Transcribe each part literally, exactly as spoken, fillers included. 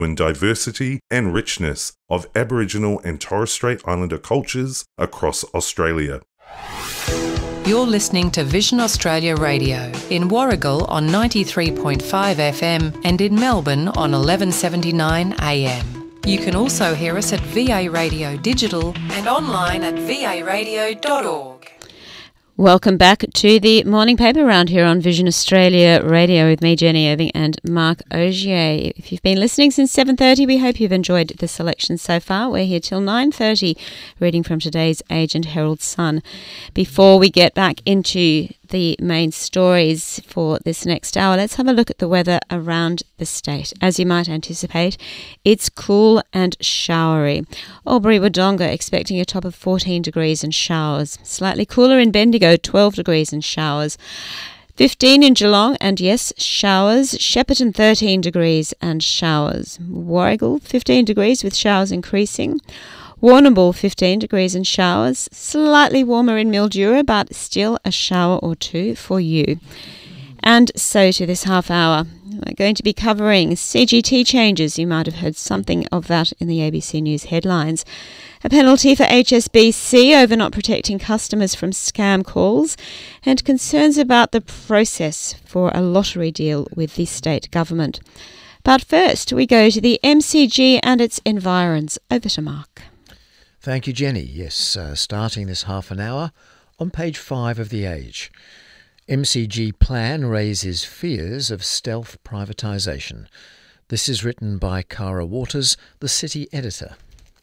and diversity and richness of Aboriginal and Torres Strait Islander cultures across Australia. You're listening to Vision Australia Radio in Warragul on ninety-three point five F M and in Melbourne on eleven seventy-nine A M. You can also hear us at V A Radio Digital and online at v a radio dot org. Welcome back to the morning paper round here on Vision Australia Radio with me, Jenny Irving, and Mark Ogier. If you've been listening since seven thirty, we hope you've enjoyed the selection so far. We're here till nine thirty, reading from today's Age and Herald Sun. Before we get back into the main stories for this next hour, let's have a look at the weather around the state. As you might anticipate, it's cool and showery. Albury-Wodonga expecting a top of fourteen degrees and showers. Slightly cooler in Bendigo, twelve degrees and showers. fifteen in Geelong, and yes, showers. Shepparton, thirteen degrees and showers. Warragul, fifteen degrees with showers increasing. Warrnambool, fifteen degrees and showers. Slightly warmer in Mildura, but still a shower or two for you. And so to this half hour, we're going to be covering C G T changes. You might have heard something of that in the A B C News headlines. A penalty for H S B C over not protecting customers from scam calls, and concerns about the process for a lottery deal with the state government. But first, we go to the M C G and its environs. Over to Mark. Thank you, Jenny. Yes, uh, starting this half an hour on page five of The Age. M C G plan raises fears of stealth privatisation. This is written by Cara Waters, the city editor.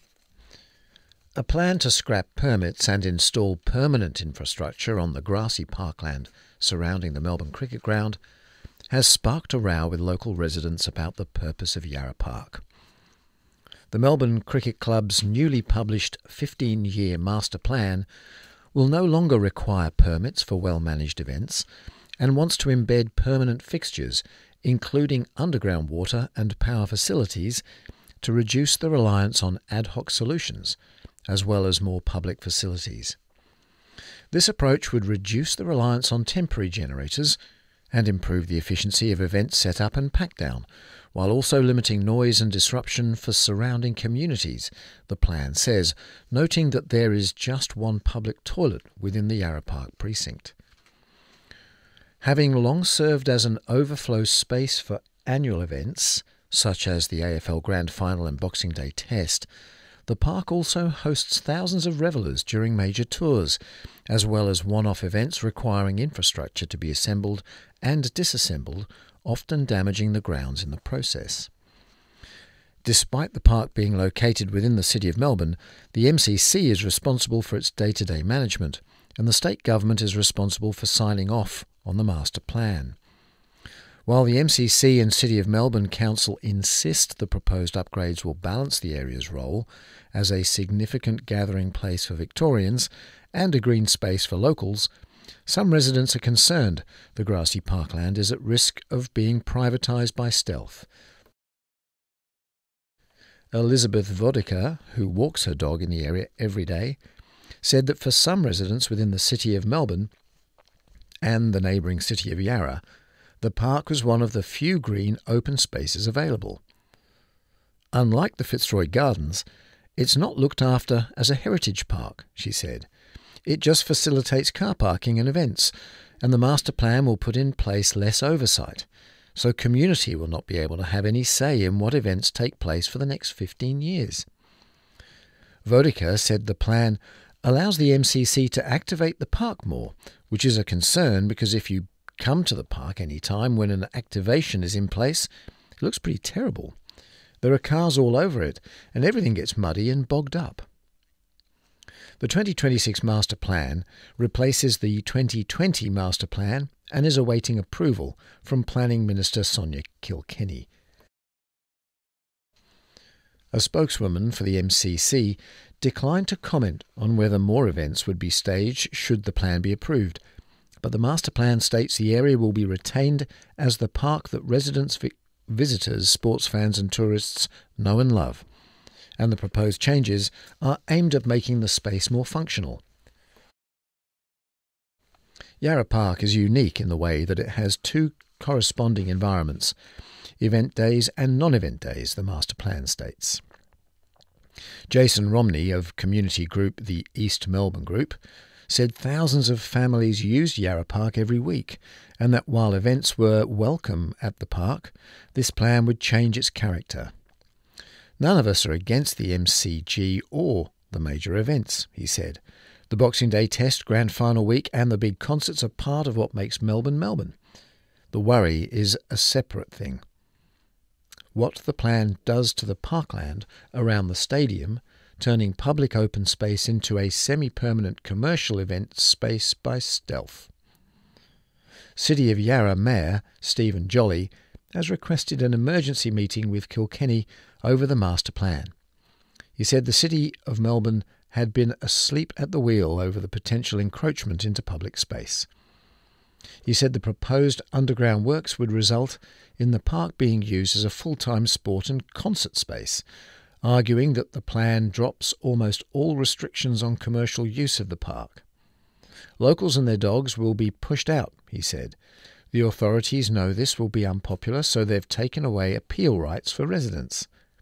A plan to scrap permits and install permanent infrastructure on the grassy parkland surrounding the Melbourne Cricket Ground has sparked a row with local residents about the purpose of Yarra Park. The Melbourne Cricket Club's newly published fifteen-year master plan will no longer require permits for well-managed events and wants to embed permanent fixtures, including underground water and power facilities, to reduce the reliance on ad hoc solutions, as well as more public facilities. This approach would reduce the reliance on temporary generators and improve the efficiency of event setup and pack-down, while also limiting noise and disruption for surrounding communities, the plan says, noting that there is just one public toilet within the Yarra Park precinct. Having long served as an overflow space for annual events, such as the A F L Grand Final and Boxing Day Test, the park also hosts thousands of revellers during major tours, as well as one-off events requiring infrastructure to be assembled and disassembled, often damaging the grounds in the process. Despite the park being located within the City of Melbourne, the M C C is responsible for its day-to-day management, and the state government is responsible for signing off on the master plan. While the M C C and City of Melbourne Council insist the proposed upgrades will balance the area's role as a significant gathering place for Victorians and a green space for locals, some residents are concerned the grassy parkland is at risk of being privatised by stealth. Elizabeth Vodica, who walks her dog in the area every day, said that for some residents within the City of Melbourne and the neighbouring city of Yarra, the park was one of the few green open spaces available. Unlike the Fitzroy Gardens, it's not looked after as a heritage park, she said. It just facilitates car parking and events, and the master plan will put in place less oversight, so community will not be able to have any say in what events take place for the next fifteen years. Vodica said the plan allows the M C C to activate the park more, which is a concern because if you come to the park any time when an activation is in place, it looks pretty terrible. There are cars all over it, and everything gets muddy and bogged up. The twenty twenty-six Master Plan replaces the twenty twenty Master Plan and is awaiting approval from Planning Minister Sonia Kilkenny. A spokeswoman for the M C C declined to comment on whether more events would be staged should the plan be approved, but the Master Plan states the area will be retained as the park that residents, vi- visitors, sports fans and tourists know and love, and the proposed changes are aimed at making the space more functional. Yarra Park is unique in the way that it has two corresponding environments. event days and non-event days, the master plan states. Jason Romney of community group the East Melbourne Group said thousands of families used Yarra Park every week, and that while events were welcome at the park, this plan would change its character. None of us are against the M C G or the major events, he said. The Boxing Day Test, Grand Final Week and the big concerts are part of what makes Melbourne Melbourne. The worry is a separate thing. What the plan does to the parkland around the stadium, turning public open space into a semi-permanent commercial event space by stealth. City of Yarra Mayor Stephen Jolly has requested an emergency meeting with Kilkenny over the master plan. He said the City of Melbourne had been asleep at the wheel over the potential encroachment into public space. He said the proposed underground works would result in the park being used as a full-time sport and concert space, arguing that the plan drops almost all restrictions on commercial use of the park. Locals and their dogs will be pushed out, he said. The authorities know this will be unpopular, so they've taken away appeal rights for residents.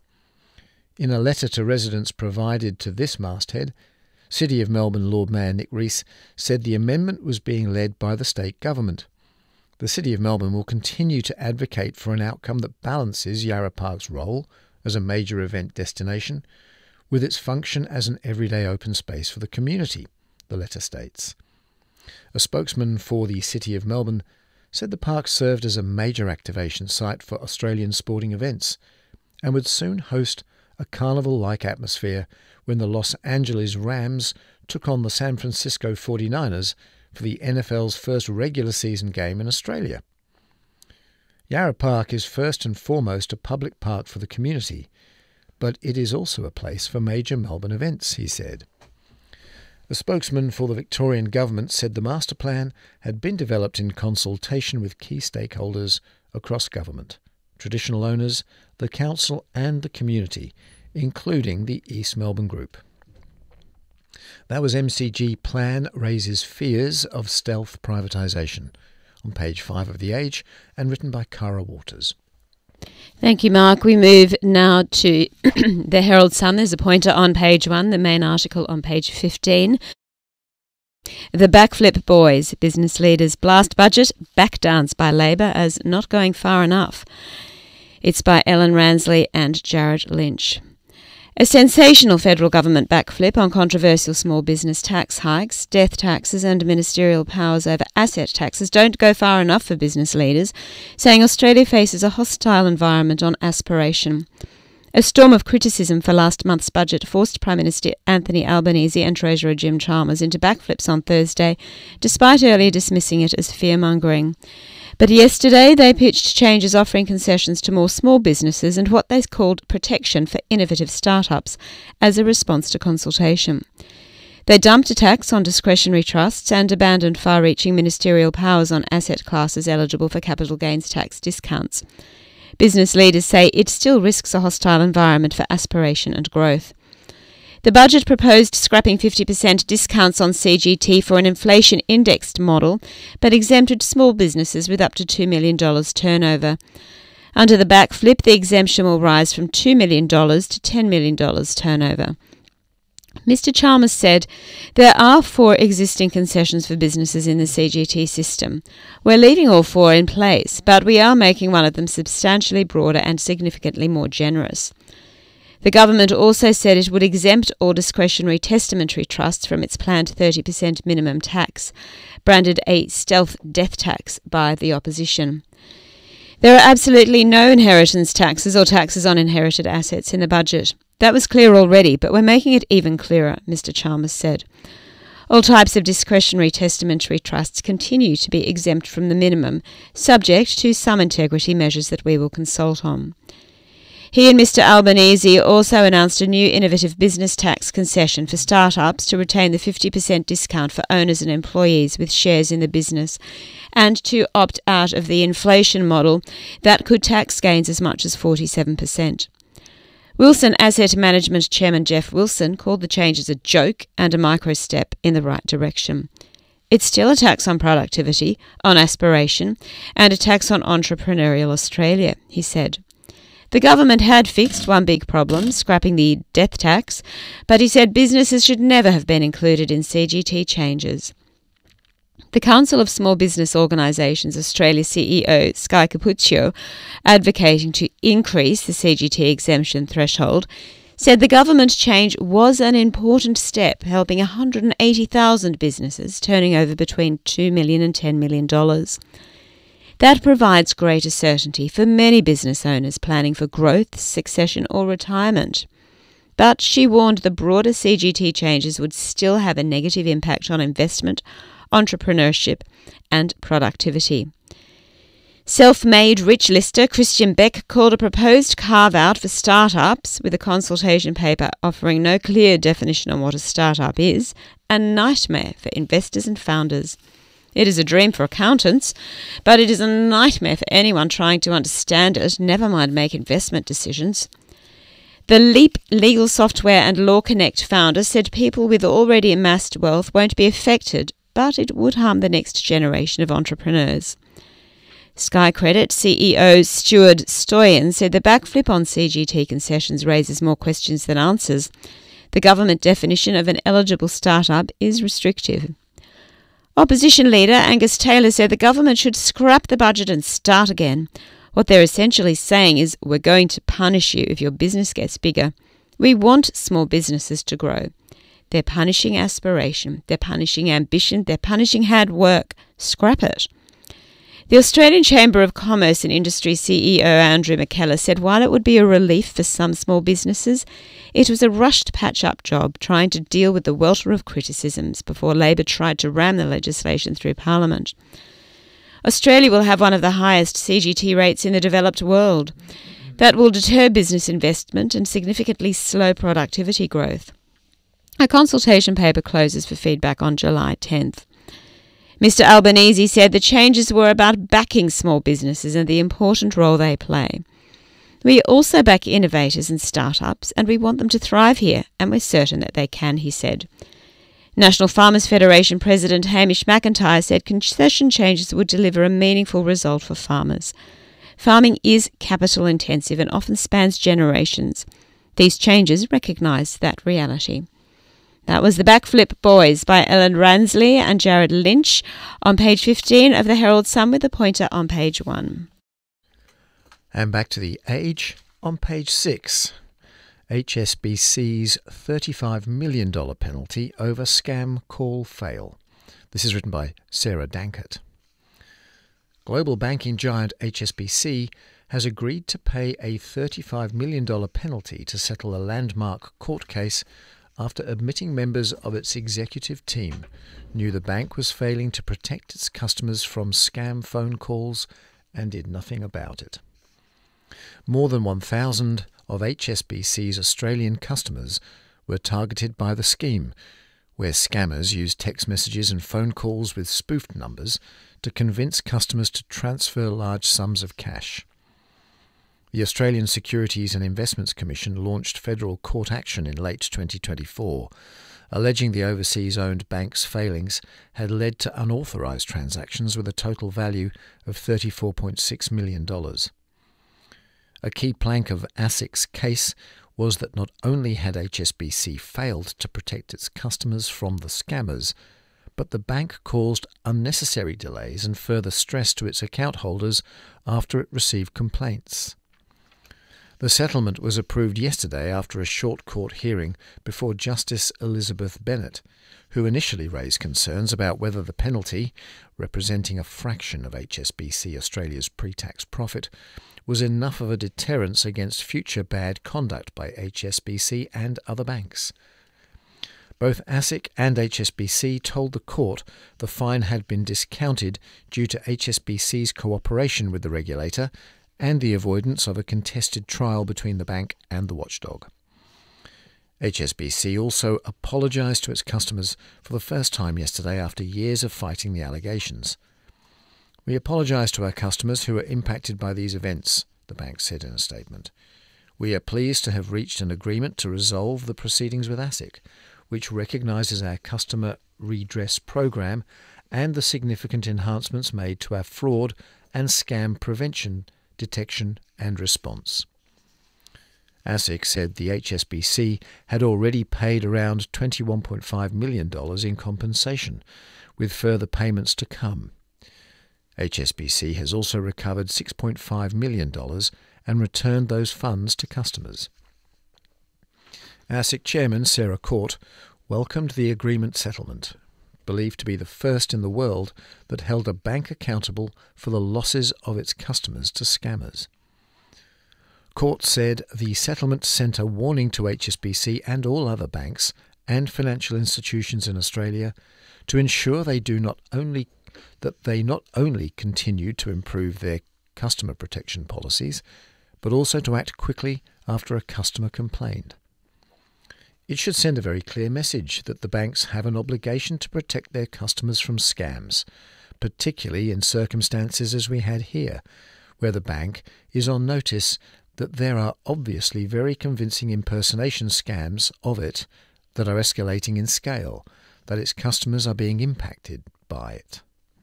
In a letter to residents provided to this masthead, City of Melbourne Lord Mayor Nick Rees said the amendment was being led by the state government. The City of Melbourne will continue to advocate for an outcome that balances Yarra Park's role as a major event destination with its function as an everyday open space for the community, the letter states. A spokesman for the City of Melbourne said the park served as a major activation site for Australian sporting events and would soon host a carnival-like atmosphere when the Los Angeles Rams took on the San Francisco forty-niners for the N F L's first regular season game in Australia. Yarra Park is first and foremost a public park for the community, but it is also a place for major Melbourne events, he said. A spokesman for the Victorian government said the master plan had been developed in consultation with key stakeholders across government, traditional owners, the council and the community, including the East Melbourne Group. That was M C G Plan Raises Fears of Stealth Privatisation, on page five of The Age and written by Cara Waters. Thank you, Mark. We move now to the Herald Sun. There's a pointer on page one, the main article on page fifteen. The Backflip Boys, business leaders blast budget, backdance by Labor as not going far enough. It's by Ellen Ransley and Jared Lynch. A sensational federal government backflip on controversial small business tax hikes, death taxes and ministerial powers over asset taxes don't go far enough for business leaders, saying Australia faces a hostile environment on aspiration. A storm of criticism for last month's budget forced Prime Minister Anthony Albanese and Treasurer Jim Chalmers into backflips on Thursday, despite earlier dismissing it as fear-mongering. But yesterday they pitched changes offering concessions to more small businesses and what they called protection for innovative startups as a response to consultation. They dumped a tax on discretionary trusts and abandoned far-reaching ministerial powers on asset classes eligible for capital gains tax discounts. Business leaders say it still risks a hostile environment for aspiration and growth. The budget proposed scrapping fifty percent discounts on C G T for an inflation-indexed model, but exempted small businesses with up to two million dollars turnover. Under the backflip, the exemption will rise from two million dollars to ten million dollars turnover. Mister Chalmers said, "There are four existing concessions for businesses in the C G T system. We're leaving all four in place, but we are making one of them substantially broader and significantly more generous." The government also said it would exempt all discretionary testamentary trusts from its planned thirty percent minimum tax, branded a stealth death tax by the opposition. There are absolutely no inheritance taxes or taxes on inherited assets in the budget. That was clear already, but we're making it even clearer, Mister Chalmers said. All types of discretionary testamentary trusts continue to be exempt from the minimum, subject to some integrity measures that we will consult on. He and Mister Albanese also announced a new innovative business tax concession for startups to retain the fifty percent discount for owners and employees with shares in the business, and to opt out of the inflation model that could tax gains as much as forty-seven percent. Wilson Asset Management Chairman Jeff Wilson called the changes a joke and a micro step in the right direction. It's still a tax on productivity, on aspiration, and a tax on entrepreneurial Australia, he said. The government had fixed one big problem, scrapping the death tax, but he said businesses should never have been included in C G T changes. The Council of Small Business Organisations Australia C E O Sky Cappuccio, advocating to increase the C G T exemption threshold, said the government change was an important step, helping one hundred eighty thousand businesses turning over between two million dollars and ten million dollars. That provides greater certainty for many business owners planning for growth, succession or retirement. But she warned the broader C G T changes would still have a negative impact on investment, entrepreneurship and productivity. Self-made rich lister Christian Beck called a proposed carve-out for startups, with a consultation paper offering no clear definition on what a startup is, a nightmare for investors and founders. It is a dream for accountants, but it is a nightmare for anyone trying to understand it, never mind make investment decisions. The Leap Legal Software and Law Connect founder said people with already amassed wealth won't be affected, but it would harm the next generation of entrepreneurs. Sky Credit C E O Stuart Stoyan said the backflip on C G T concessions raises more questions than answers. The government definition of an eligible startup is restrictive. Opposition leader Angus Taylor said the government should scrap the budget and start again. What they're essentially saying is, we're going to punish you if your business gets bigger. We want small businesses to grow. They're punishing aspiration, they're punishing ambition, they're punishing hard work. Scrap it. The Australian Chamber of Commerce and Industry C E O Andrew McKellar said while it would be a relief for some small businesses, it was a rushed patch-up job trying to deal with the welter of criticisms before Labor tried to ram the legislation through Parliament. Australia will have one of the highest C G T rates in the developed world. That will deter business investment and significantly slow productivity growth. A consultation paper closes for feedback on July tenth. Mister Albanese said the changes were about backing small businesses and the important role they play. We also back innovators and startups, and we want them to thrive here, and we're certain that they can, he said. National Farmers Federation President Hamish McIntyre said concession changes would deliver a meaningful result for farmers. Farming is capital intensive and often spans generations. These changes recognise that reality. That was The Backflip Boys by Ellen Ransley and Jared Lynch on page fifteen of the Herald Sun, with a pointer on page one. And back to The Age on page six. H S B C's thirty-five million dollars penalty over scam call fail. This is written by Sarah Dankert. Global banking giant H S B C has agreed to pay a thirty-five million dollars penalty to settle a landmark court case after admitting members of its executive team knew the bank was failing to protect its customers from scam phone calls and did nothing about it. More than one thousand of H S B C's Australian customers were targeted by the scheme, where scammers used text messages and phone calls with spoofed numbers to convince customers to transfer large sums of cash. The Australian Securities and Investments Commission launched federal court action in late twenty twenty-four, alleging the overseas-owned bank's failings had led to unauthorised transactions with a total value of thirty-four point six million dollars. A key plank of ASIC's case was that not only had H S B C failed to protect its customers from the scammers, but the bank caused unnecessary delays and further stress to its account holders after it received complaints. The settlement was approved yesterday after a short court hearing before Justice Elizabeth Bennett, who initially raised concerns about whether the penalty, representing a fraction of H S B C Australia's pre-tax profit, was enough of a deterrence against future bad conduct by H S B C and other banks. Both ASIC and H S B C told the court the fine had been discounted due to H S B C's cooperation with the regulator and the avoidance of a contested trial between the bank and the watchdog. H S B C also apologised to its customers for the first time yesterday after years of fighting the allegations. "We apologise to our customers who are impacted by these events," the bank said in a statement. "We are pleased to have reached an agreement to resolve the proceedings with ASIC, which recognises our customer redress program and the significant enhancements made to our fraud and scam prevention, detection and response. ASIC said the H S B C had already paid around twenty-one point five million dollars in compensation, with further payments to come. H S B C has also recovered six point five million dollars and returned those funds to customers. ASIC Chairman Sarah Court welcomed the agreement settlement, believed to be the first in the world that held a bank accountable for the losses of its customers to scammers. Court said the settlement sent a warning to H S B C and all other banks and financial institutions in Australia to ensure they do not only that they not only continue to improve their customer protection policies, but also to act quickly after a customer complained. It should send a very clear message that the banks have an obligation to protect their customers from scams, particularly in circumstances as we had here, where the bank is on notice that there are obviously very convincing impersonation scams of it that are escalating in scale, that its customers are being impacted by it.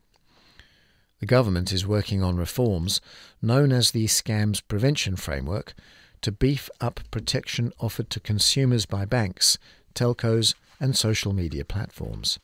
The government is working on reforms known as the Scams Prevention Framework to beef up protection offered to consumers by banks, telcos and social media platforms.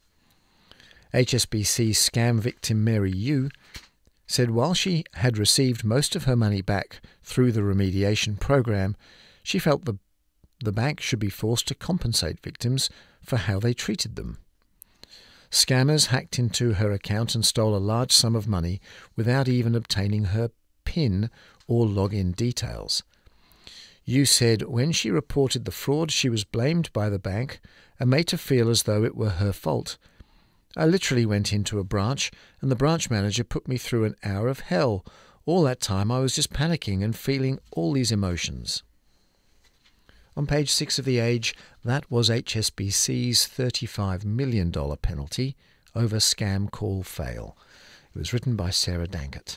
H S B C scam victim Mary Yu said while she had received most of her money back through the remediation program, she felt the, the bank should be forced to compensate victims for how they treated them. Scammers hacked into her account and stole a large sum of money without even obtaining her PIN or login details. Yu said when she reported the fraud, she was blamed by the bank and made to feel as though it were her fault. I literally went into a branch and the branch manager put me through an hour of hell. All that time I was just panicking and feeling all these emotions. On page six of The Age, that was H S B C's thirty-five million dollars penalty over scam call fail. It was written by Sarah Dankert.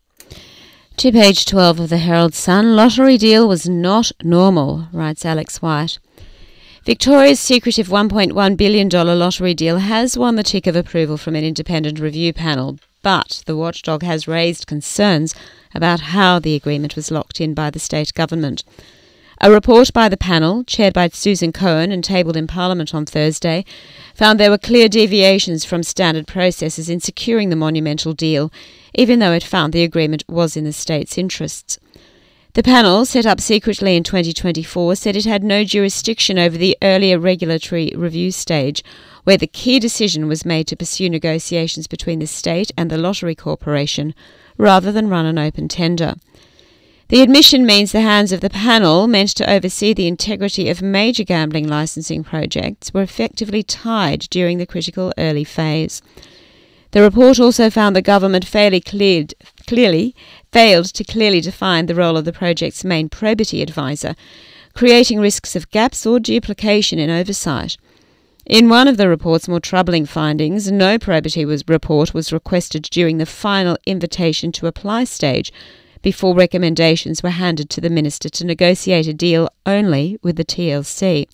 To page twelve of the Herald Sun, lottery deal was not normal, writes Alex White. Victoria's secretive one point one billion dollars lottery deal has won the tick of approval from an independent review panel, but the watchdog has raised concerns about how the agreement was locked in by the state government. A report by the panel, chaired by Susan Cohen and tabled in Parliament on Thursday, found there were clear deviations from standard processes in securing the monumental deal, even though it found the agreement was in the state's interests. The panel, set up secretly in twenty twenty-four, said it had no jurisdiction over the earlier regulatory review stage, where the key decision was made to pursue negotiations between the state and the Lottery Corporation, rather than run an open tender. The admission means the hands of the panel, meant to oversee the integrity of major gambling licensing projects, were effectively tied during the critical early phase. The report also found the government fairly cleared, clearly failed to clearly define the role of the project's main probity advisor, creating risks of gaps or duplication in oversight. In one of the report's more troubling findings, no probity was, report was requested during the final invitation to apply stage, before recommendations were handed to the minister to negotiate a deal only with the T L C.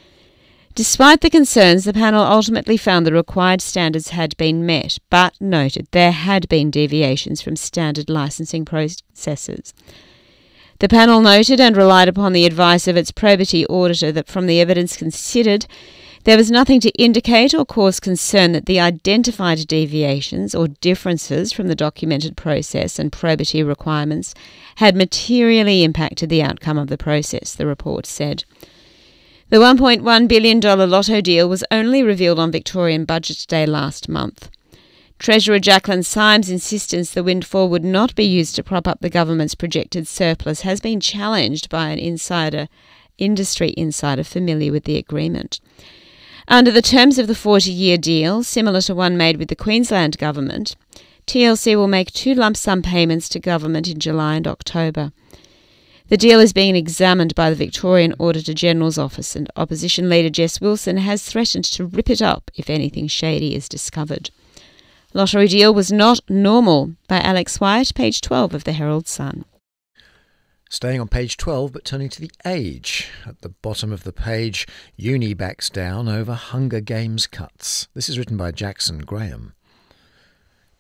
Despite the concerns, the panel ultimately found the required standards had been met, but noted there had been deviations from standard licensing processes. The panel noted and relied upon the advice of its probity auditor that from the evidence considered, there was nothing to indicate or cause concern that the identified deviations or differences from the documented process and probity requirements had materially impacted the outcome of the process, the report said. The one point one billion dollars lotto deal was only revealed on Victorian Budget Day last month. Treasurer Jacqueline Symes' insistence the windfall would not be used to prop up the government's projected surplus has been challenged by an insider, industry insider familiar with the agreement. Under the terms of the forty-year deal, similar to one made with the Queensland government, T L C will make two lump sum payments to government in July and October. The deal is being examined by the Victorian Auditor-General's Office, and Opposition Leader Jess Wilson has threatened to rip it up if anything shady is discovered. Lottery deal was not normal, by Alex White, page twelve of the Herald Sun. Staying on page twelve, but turning to The Age. At the bottom of the page, Uni backs down over Hunger Games cuts. This is written by Jackson Graham.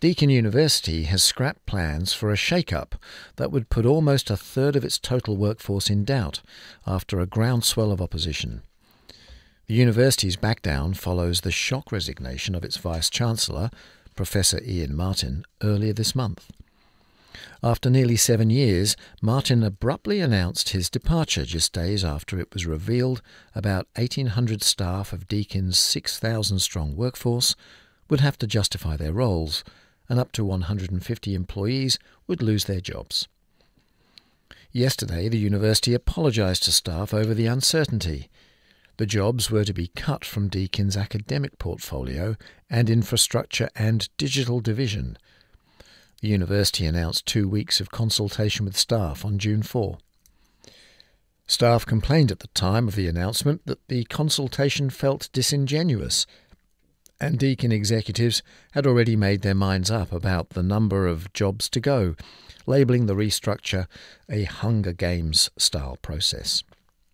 Deakin University has scrapped plans for a shake-up that would put almost a third of its total workforce in doubt after a groundswell of opposition. The university's backdown follows the shock resignation of its Vice-Chancellor, Professor Ian Martin, earlier this month. After nearly seven years, Martin abruptly announced his departure just days after it was revealed about eighteen hundred staff of Deakin's six thousand strong workforce would have to justify their roles, and up to one hundred fifty employees would lose their jobs. Yesterday, the university apologised to staff over the uncertainty. The jobs were to be cut from Deakin's academic portfolio and infrastructure and digital division. The university announced two weeks of consultation with staff on June fourth. Staff complained at the time of the announcement that the consultation felt disingenuous, and Deakin executives had already made their minds up about the number of jobs to go, labelling the restructure a Hunger Games-style process.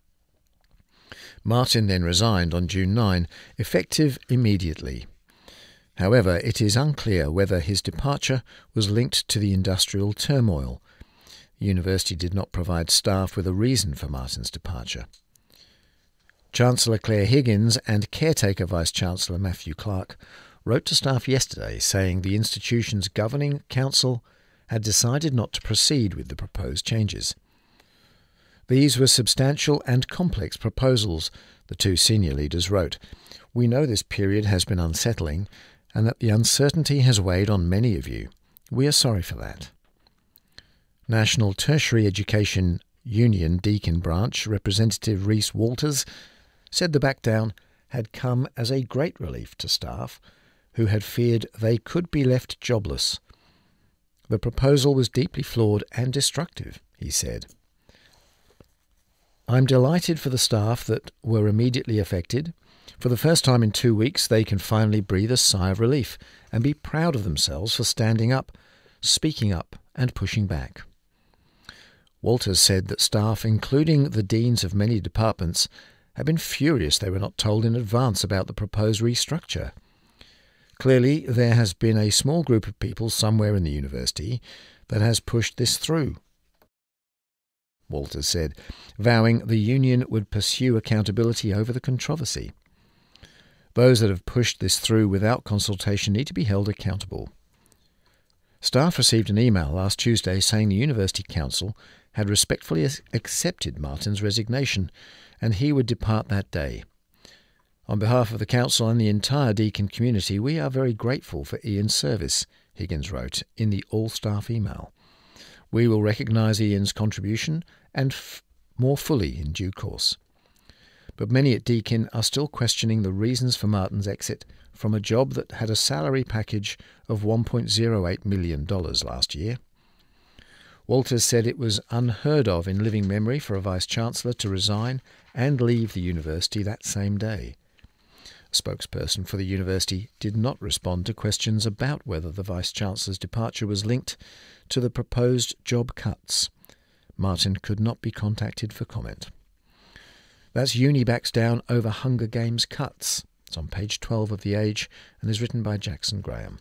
Martin then resigned on June ninth, effective immediately. However, it is unclear whether his departure was linked to the industrial turmoil. The university did not provide staff with a reason for Martin's departure. Chancellor Claire Higgins and caretaker Vice-Chancellor Matthew Clark wrote to staff yesterday saying the institution's governing council had decided not to proceed with the proposed changes. These were substantial and complex proposals, the two senior leaders wrote. We know this period has been unsettling and that the uncertainty has weighed on many of you. We are sorry for that. National Tertiary Education Union Deakin Branch Representative Rhys Walters said the backdown had come as a great relief to staff who had feared they could be left jobless. The proposal was deeply flawed and destructive, he said. I'm delighted for the staff that were immediately affected. For the first time in two weeks, they can finally breathe a sigh of relief and be proud of themselves for standing up, speaking up and pushing back. Walters said that staff, including the deans of many departments, have been furious they were not told in advance about the proposed restructure. Clearly, there has been a small group of people somewhere in the university that has pushed this through, Walters said, vowing the union would pursue accountability over the controversy. Those that have pushed this through without consultation need to be held accountable. Staff received an email last Tuesday saying the University Council had respectfully accepted Martin's resignation and he would depart that day. On behalf of the Council and the entire Deakin community, we are very grateful for Ian's service, Higgins wrote in the all-staff email. We will recognise Ian's contribution and f- more fully in due course. But many at Deakin are still questioning the reasons for Martin's exit from a job that had a salary package of one point oh eight million dollars last year. Walters said it was unheard of in living memory for a Vice-Chancellor to resign and leave the university that same day. A spokesperson for the university did not respond to questions about whether the Vice-Chancellor's departure was linked to the proposed job cuts. Martin could not be contacted for comment. That's Uni backs down over Hunger Games cuts. It's on page twelve of The Age and is written by Jackson Graham.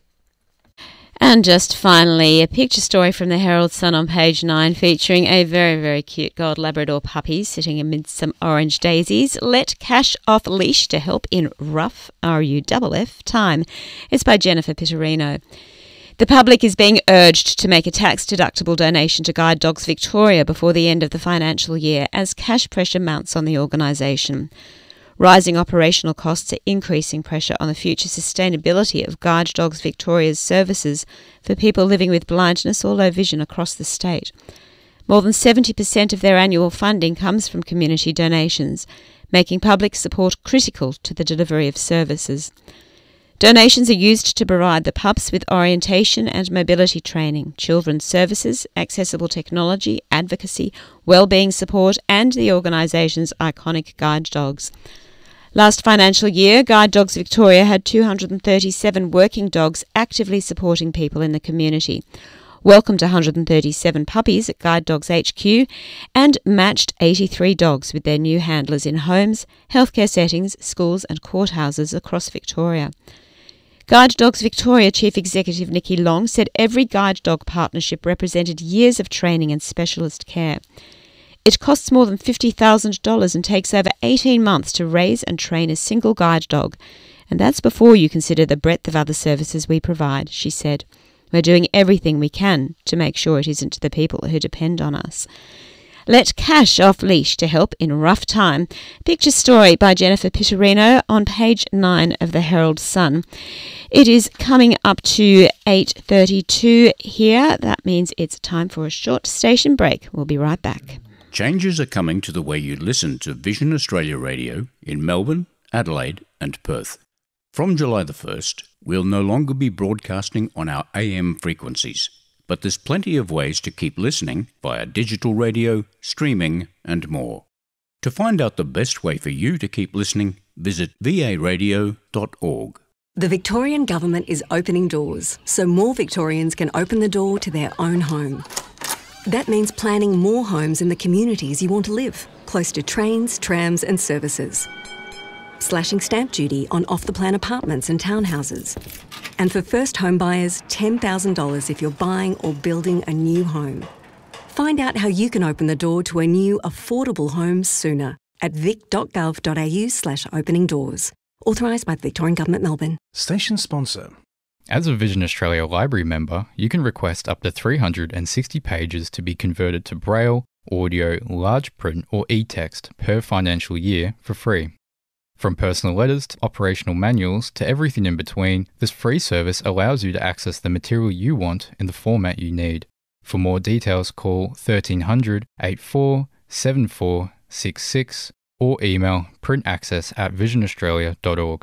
And just finally, a picture story from the Herald Sun on page nine featuring a very, very cute gold Labrador puppy sitting amidst some orange daisies. Let cash off leash to help in rough, R U F F, time. It's by Jennifer Pitterino. The public is being urged to make a tax-deductible donation to Guide Dogs Victoria before the end of the financial year as cash pressure mounts on the organisation. Rising operational costs are increasing pressure on the future sustainability of Guide Dogs Victoria's services for people living with blindness or low vision across the state. More than seventy percent of their annual funding comes from community donations, making public support critical to the delivery of services. Donations are used to provide the pups with orientation and mobility training, children's services, accessible technology, advocacy, well-being support, and the organisation's iconic guide dogs. Last financial year, Guide Dogs Victoria had two hundred thirty-seven working dogs actively supporting people in the community, welcomed one hundred thirty-seven puppies at Guide Dogs H Q, and matched eighty-three dogs with their new handlers in homes, healthcare settings, schools and courthouses across Victoria. Guide Dogs Victoria Chief Executive Nikki Long said every guide dog partnership represented years of training and specialist care. It costs more than fifty thousand dollars and takes over eighteen months to raise and train a single guide dog. And that's before you consider the breadth of other services we provide, she said. We're doing everything we can to make sure it isn't the people who depend on us. Let cash off leash to help in rough time. Picture story by Jennifer Pitterino on page nine of the Herald Sun. It is coming up to eight thirty-two here. That means it's time for a short station break. We'll be right back. Changes are coming to the way you listen to Vision Australia Radio in Melbourne, Adelaide and Perth. From July the first, we'll no longer be broadcasting on our A M frequencies, but there's plenty of ways to keep listening via digital radio, streaming and more. To find out the best way for you to keep listening, visit v a radio dot org. The Victorian Government is opening doors so more Victorians can open the door to their own home. That means planning more homes in the communities you want to live, close to trains, trams and services. Slashing stamp duty on off-the-plan apartments and townhouses. And for first home buyers, ten thousand dollars if you're buying or building a new home. Find out how you can open the door to a new affordable home sooner at vic dot gov dot a u slash opening doors. Authorised by the Victorian Government, Melbourne. Station sponsor. As a Vision Australia Library member, you can request up to three hundred sixty pages to be converted to Braille, audio, large print or e-text per financial year for free. From personal letters to operational manuals to everything in between, this free service allows you to access the material you want in the format you need. For more details, call thirteen hundred, eighty-four, seventy-four, sixty-six or email printaccess at vision australia dot org.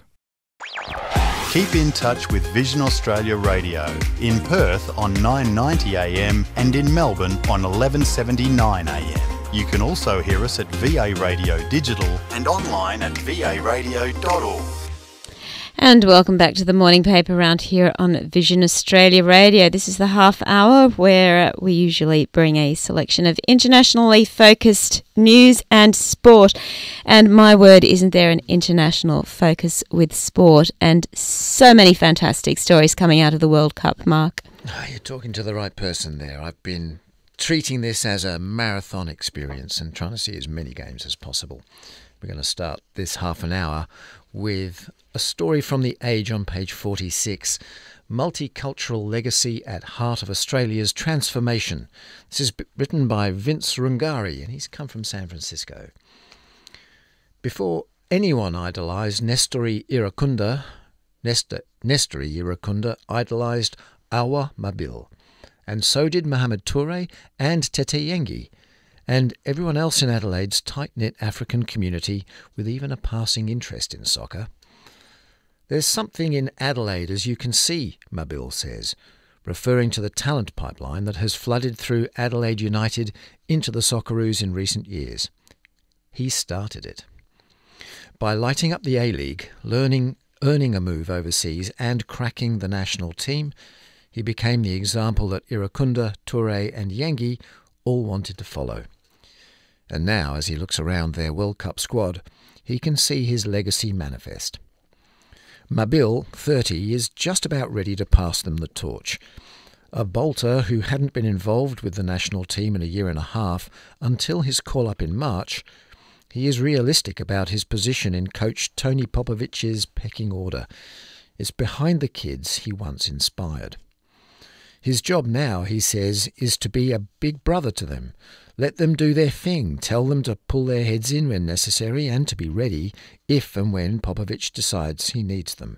Keep in touch with Vision Australia Radio in Perth on nine ninety a m and in Melbourne on eleven seventy-nine a m. You can also hear us at V A Radio Digital and online at v a radio dot org. And welcome back to the morning paper around here on Vision Australia Radio. This is the half hour where we usually bring a selection of internationally focused news and sport. And my word, isn't there an international focus with sport? And so many fantastic stories coming out of the World Cup, Mark. Oh, you're talking to the right person there. I've been treating this as a marathon experience and trying to see as many games as possible. We're going to start this half an hour with a story from The Age on page forty-six, Multicultural Legacy at Heart of Australia's Transformation. This is written by Vince Rungari, and he's come from San Francisco. Before anyone idolised Nestori Irukunda, Nestor, Nestori Irukunda idolised Awa Mabil. And so did Mohamed Toure and Tete Yengi, and everyone else in Adelaide's tight-knit African community with even a passing interest in soccer. There's something in Adelaide, as you can see, Mabil says, referring to the talent pipeline that has flooded through Adelaide United into the Socceroos in recent years. He started it. By lighting up the A-League, learning, earning a move overseas and cracking the national team, he became the example that Irukunda, Toure and Yengi all wanted to follow. And now, as he looks around their World Cup squad, he can see his legacy manifest. Mabil, thirty, is just about ready to pass them the torch. A bolter who hadn't been involved with the national team in a year and a half until his call-up in March, he is realistic about his position in coach Tony Popovic's pecking order. It's behind the kids he once inspired. His job now, he says, is to be a big brother to them. Let them do their thing, tell them to pull their heads in when necessary and to be ready if and when Popovic decides he needs them.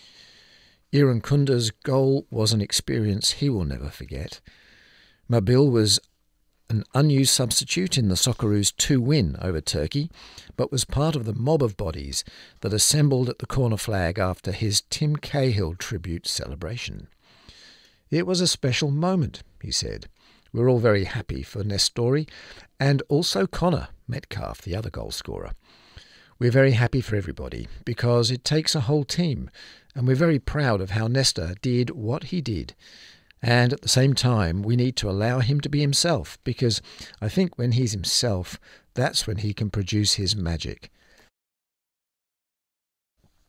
Irunkunda's goal was an experience he will never forget. Mabil was an unused substitute in the Socceroos' two win over Turkey, but was part of the mob of bodies that assembled at the corner flag after his Tim Cahill tribute celebration. It was a special moment, he said. We're all very happy for Nestori and also Connor Metcalf, the other goal scorer. We're very happy for everybody because it takes a whole team, and we're very proud of how Nestor did what he did. And at the same time, we need to allow him to be himself because I think when he's himself, that's when he can produce his magic.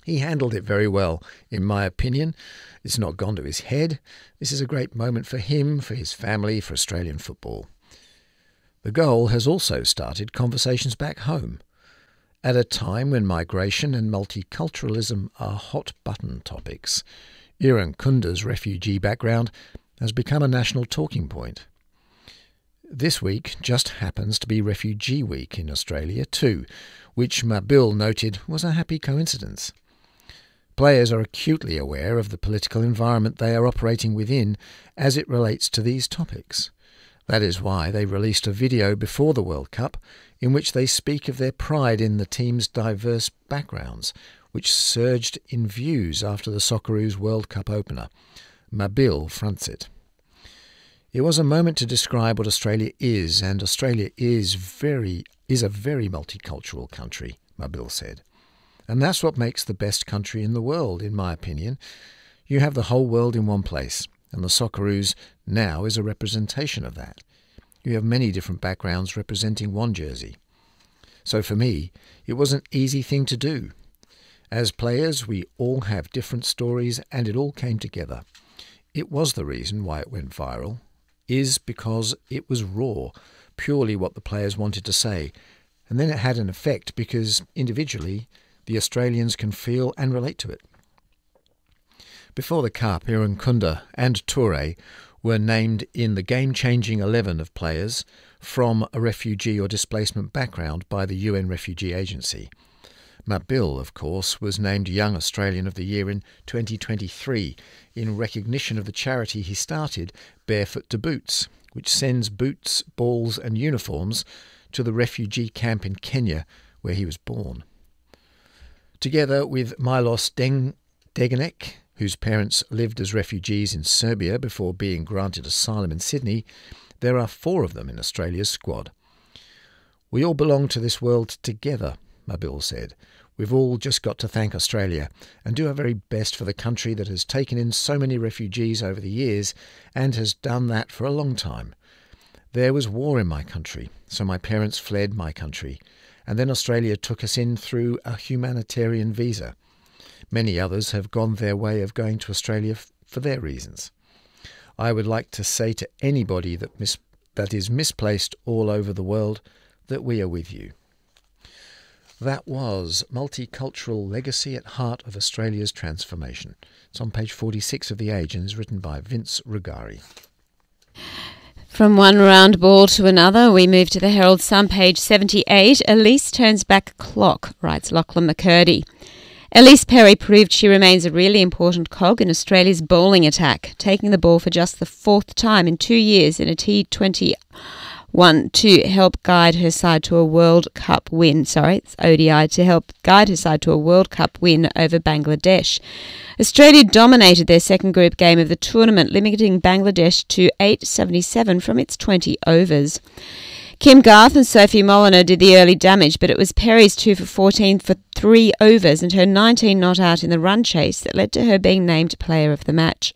He handled it very well, in my opinion. It's not gone to his head. This is a great moment for him, for his family, for Australian football. The goal has also started conversations back home, at a time when migration and multiculturalism are hot-button topics. Irunkunda's refugee background has become a national talking point. This week just happens to be Refugee Week in Australia too, which Mabil noted was a happy coincidence. Players are acutely aware of the political environment they are operating within as it relates to these topics. That is why they released a video before the World Cup in which they speak of their pride in the team's diverse backgrounds, which surged in views after the Socceroos World Cup opener. Mabil fronts it. It was a moment to describe what Australia is, and Australia is very is a very multicultural country, Mabil said. And that's what makes the best country in the world, in my opinion. You have the whole world in one place, and the Socceroos now is a representation of that. You have many different backgrounds representing one jersey. So for me, it was an easy thing to do. As players, we all have different stories, and it all came together. It was the reason why it went viral, is because it was raw, purely what the players wanted to say. And then it had an effect because, individually, the Australians can feel and relate to it. Before the Cup, Irankunda and Toure were named in the game-changing eleven of players from a refugee or displacement background by the U N Refugee Agency. Mabil, of course, was named Young Australian of the Year in twenty twenty-three in recognition of the charity he started, Barefoot to Boots, which sends boots, balls and uniforms to the refugee camp in Kenya where he was born. Together with Milos Deng- Degenek, whose parents lived as refugees in Serbia before being granted asylum in Sydney, there are four of them in Australia's squad. We all belong to this world together, Mabil said. We've all just got to thank Australia and do our very best for the country that has taken in so many refugees over the years and has done that for a long time. There was war in my country, so my parents fled my country, and then Australia took us in through a humanitarian visa. Many others have gone their way of going to Australia f- for their reasons. I would like to say to anybody that mis- that is misplaced all over the world that we are with you. That was Multicultural Legacy at Heart of Australia's Transformation. It's on page forty-six of The Age and is written by Vince Rugari. From one round ball to another, we move to the Herald Sun, page seventy-eight. Elise turns back clock, writes Lachlan McCurdy. Elise Perry proved she remains a really important cog in Australia's bowling attack, taking the ball for just the fourth time in two years in a T twenty-one to help guide her side to a World Cup win. Sorry, it's O D I to help guide her side to a World Cup win over Bangladesh. Australia dominated their second group game of the tournament, limiting Bangladesh to eight seventy-seven from its twenty overs. Kim Garth and Sophie Molyneux did the early damage, but it was Perry's two for fourteen for three overs and her nineteen not out in the run chase that led to her being named player of the match.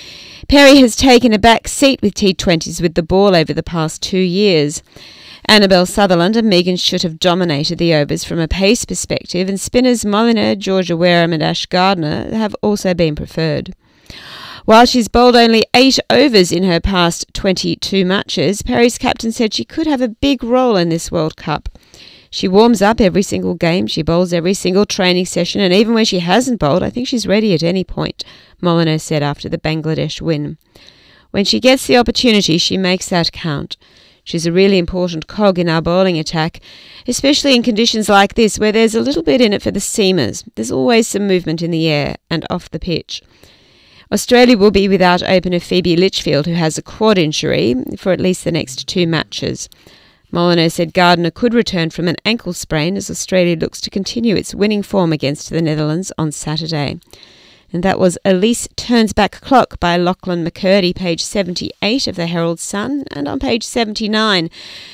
Perry has taken a back seat with T twenties with the ball over the past two years. Annabelle Sutherland and Megan Schutt have dominated the overs from a pace perspective, and spinners Molyneux, Georgia Wareham and Ash Gardner have also been preferred. While she's bowled only eight overs in her past twenty-two matches, Perry's captain said she could have a big role in this World Cup. She warms up every single game, she bowls every single training session, and even when she hasn't bowled, I think she's ready at any point, Molyneux said after the Bangladesh win. When she gets the opportunity, she makes that count. She's a really important cog in our bowling attack, especially in conditions like this where there's a little bit in it for the seamers. There's always some movement in the air and off the pitch. Australia will be without opener Phoebe Litchfield, who has a quad injury, for at least the next two matches. Molyneux said Gardner could return from an ankle sprain as Australia looks to continue its winning form against the Netherlands on Saturday. And that was Elise Turns Back Clock by Lachlan McCurdy, page seventy-eight of the Herald Sun, and on page seventy-nine.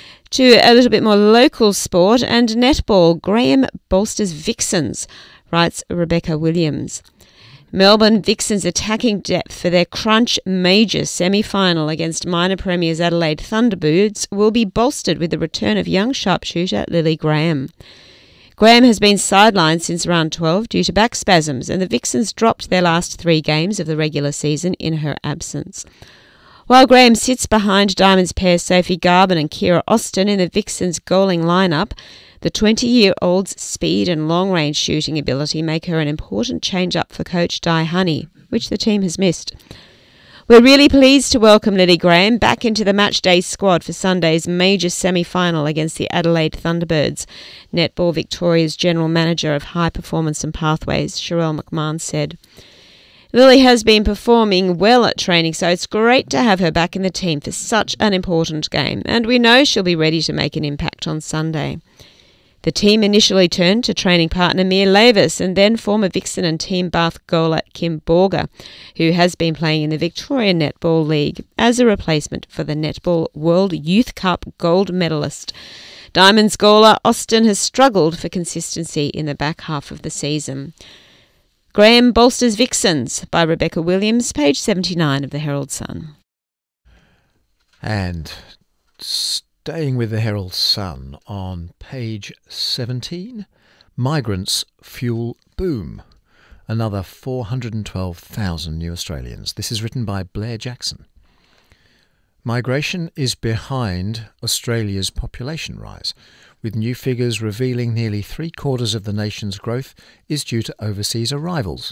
To a little bit more local sport and netball, Graham bolsters Vixens, writes Rebecca Williams. Melbourne Vixens' attacking depth for their Crunch Major semi-final against minor premiers Adelaide Thunderbirds will be bolstered with the return of young sharpshooter Lily Graham. Graham has been sidelined since round twelve due to back spasms, and the Vixens dropped their last three games of the regular season in her absence. While Graham sits behind Diamonds pair Sophie Garben and Kira Austin in the Vixens' goaling lineup, the twenty-year-old's speed and long-range shooting ability make her an important change-up for coach Di Honey, which the team has missed. We're really pleased to welcome Lily Graham back into the matchday squad for Sunday's major semi-final against the Adelaide Thunderbirds, Netball Victoria's General Manager of High Performance and Pathways, Sherelle McMahon, said. Lily has been performing well at training, so it's great to have her back in the team for such an important game, and we know she'll be ready to make an impact on Sunday. The team initially turned to training partner Mia Lavis and then former Vixen and Team Bath goaler Kim Borger, who has been playing in the Victoria Netball League as a replacement for the Netball World Youth Cup gold medalist. Diamonds goaler Austin has struggled for consistency in the back half of the season. Graham bolsters Vixens by Rebecca Williams, page seventy-nine of the Herald Sun. And staying with the Herald Sun on page seventeen, migrants fuel boom. Another four hundred twelve thousand new Australians. This is written by Blair Jackson. Migration is behind Australia's population rise, with new figures revealing nearly three-quarters of the nation's growth is due to overseas arrivals.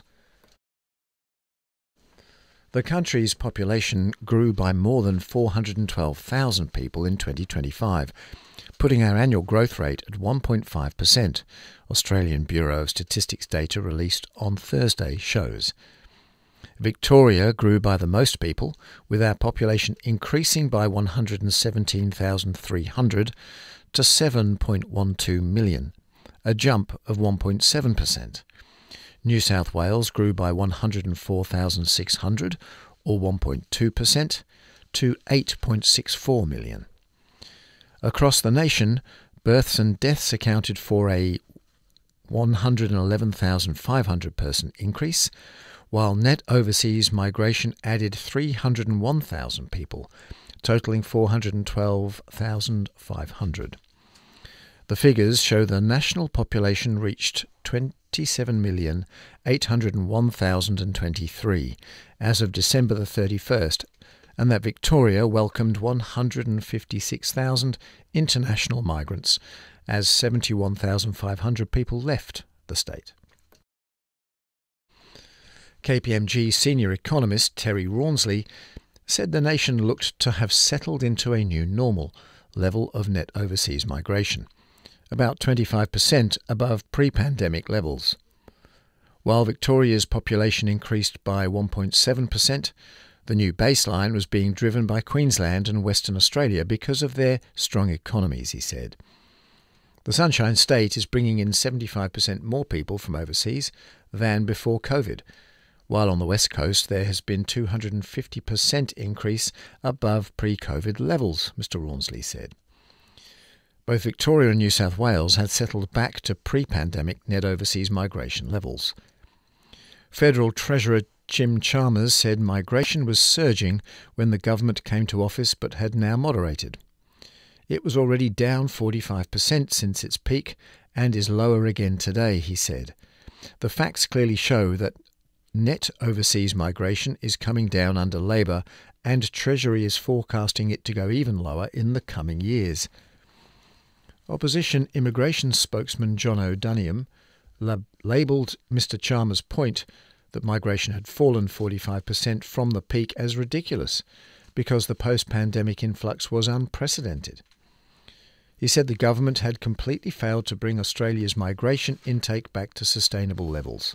The country's population grew by more than four hundred twelve thousand people in twenty twenty-five, putting our annual growth rate at one point five percent, Australian Bureau of Statistics data released on Thursday shows. Victoria grew by the most people, with our population increasing by one hundred seventeen thousand three hundred to seven point one two million, a jump of one point seven percent. New South Wales grew by one hundred four thousand six hundred, or one point two percent, to eight point six four million. Across the nation, births and deaths accounted for a one hundred eleven thousand five hundred person increase, while net overseas migration added three hundred one thousand people, totalling four hundred twelve thousand five hundred. The figures show the national population reached twenty-seven million eight hundred one thousand twenty-three as of December the thirty-first, and that Victoria welcomed one hundred fifty-six thousand international migrants as seventy-one thousand five hundred people left the state. K P M G senior economist Terry Rawnsley said the nation looked to have settled into a new normal level of net overseas migration, about twenty-five percent above pre-pandemic levels. While Victoria's population increased by one point seven percent, the new baseline was being driven by Queensland and Western Australia because of their strong economies, he said. The Sunshine State is bringing in seventy-five percent more people from overseas than before COVID, while on the West Coast there has been two hundred fifty percent increase above pre-COVID levels, Mr Rawnsley said. Both Victoria and New South Wales had settled back to pre-pandemic net overseas migration levels. Federal Treasurer Jim Chalmers said migration was surging when the government came to office but had now moderated. It was already down forty-five percent since its peak and is lower again today, he said. The facts clearly show that net overseas migration is coming down under Labor, and Treasury is forecasting it to go even lower in the coming years. Opposition immigration spokesman John O'Duniam lab- labelled Mr Chalmers' point that migration had fallen forty-five percent from the peak as ridiculous, because the post-pandemic influx was unprecedented. He said the government had completely failed to bring Australia's migration intake back to sustainable levels.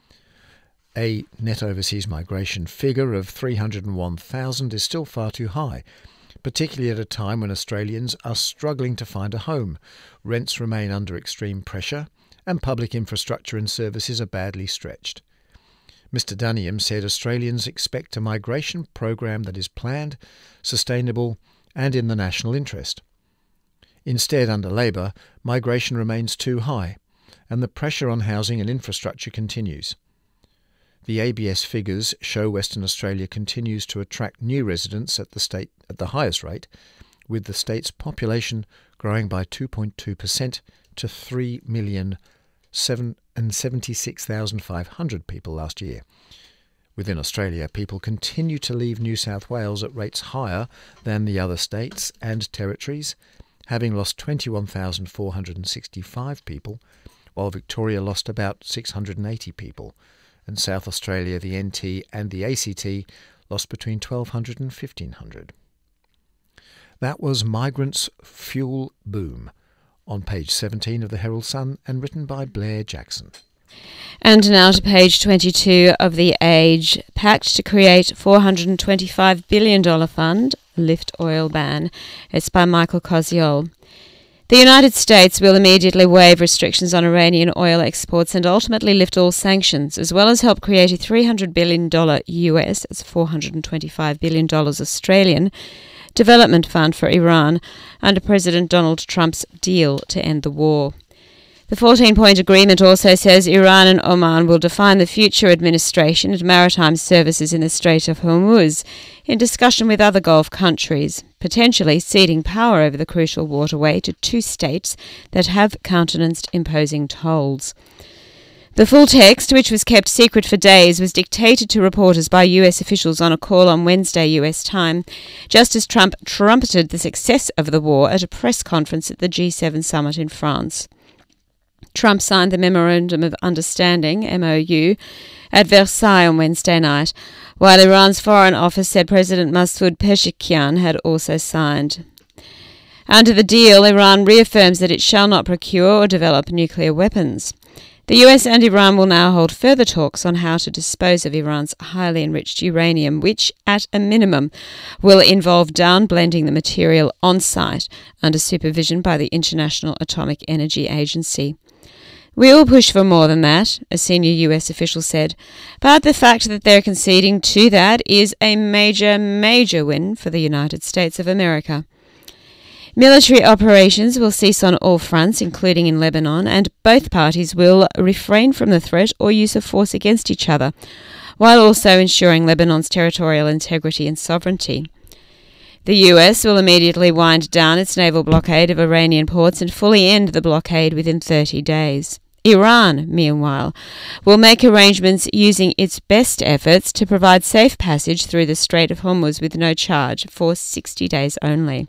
A net overseas migration figure of three hundred one thousand is still far too high, particularly at a time when Australians are struggling to find a home, rents remain under extreme pressure, and public infrastructure and services are badly stretched. Mr Duniam said Australians expect a migration program that is planned, sustainable, and in the national interest. Instead, under Labor, migration remains too high, and the pressure on housing and infrastructure continues. The A B S figures show Western Australia continues to attract new residents at the state at the highest rate, with the state's population growing by two point two percent to three million seventy-six thousand five hundred people last year. Within Australia, people continue to leave New South Wales at rates higher than the other states and territories, having lost twenty-one thousand four hundred sixty-five people, while Victoria lost about six hundred eighty people, and South Australia, the N T and the A C T lost between twelve hundred and fifteen hundred. That was Migrants' Fuel Boom, on page seventeen of the Herald Sun and written by Blair Jackson. And now to page twenty-two of The Age. Pact to create four hundred twenty-five billion dollars fund, lift oil ban. It's by Michael Koziol. The United States will immediately waive restrictions on Iranian oil exports and ultimately lift all sanctions, as well as help create a three hundred billion dollars U S, that's four hundred twenty-five billion dollars Australian, development fund for Iran under President Donald Trump's deal to end the war. The fourteen-point agreement also says Iran and Oman will define the future administration and maritime services in the Strait of Hormuz in discussion with other Gulf countries, potentially ceding power over the crucial waterway to two states that have countenanced imposing tolls. The full text, which was kept secret for days, was dictated to reporters by U S officials on a call on Wednesday U S time, just as Trump trumpeted the success of the war at a press conference at the G seven summit in France. Trump signed the Memorandum of Understanding, M O U, at Versailles on Wednesday night, while Iran's Foreign Office said President Masoud Pezeshkian had also signed. Under the deal, Iran reaffirms that it shall not procure or develop nuclear weapons. The U S and Iran will now hold further talks on how to dispose of Iran's highly enriched uranium, which, at a minimum, will involve downblending the material on-site under supervision by the International Atomic Energy Agency. We will push for more than that, a senior U S official said, but the fact that they're conceding to that is a major, major win for the United States of America. Military operations will cease on all fronts, including in Lebanon, and both parties will refrain from the threat or use of force against each other, while also ensuring Lebanon's territorial integrity and sovereignty. The U S will immediately wind down its naval blockade of Iranian ports and fully end the blockade within thirty days. Iran, meanwhile, will make arrangements using its best efforts to provide safe passage through the Strait of Hormuz with no charge for sixty days only.